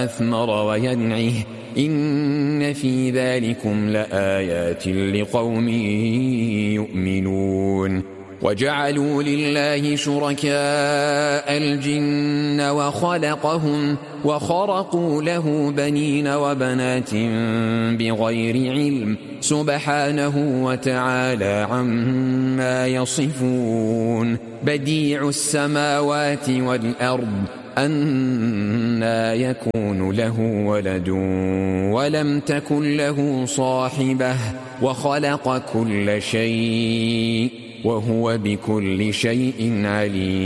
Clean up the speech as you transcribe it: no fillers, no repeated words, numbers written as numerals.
وأثمر وينعه إن في ذلكم لآيات لقوم يؤمنون وجعلوا لله شركاء الجن وخلقهم وخرقوا له بنين وبنات بغير علم سبحانه وتعالى عما يصفون بديع السماوات والأرض أنى يكون له ولد ولم تكن له صاحبة وخلق كل شيء وهو بكل شيء عليم.